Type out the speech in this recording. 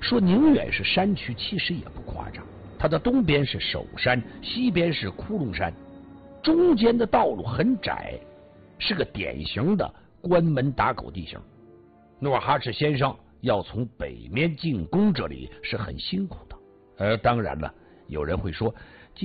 说宁远是山区，其实也不夸张。它的东边是首山，西边是窟窿山，中间的道路很窄，是个典型的关门打狗地形。努尔哈赤先生要从北面进攻这里是很辛苦的。当然了，有人会说，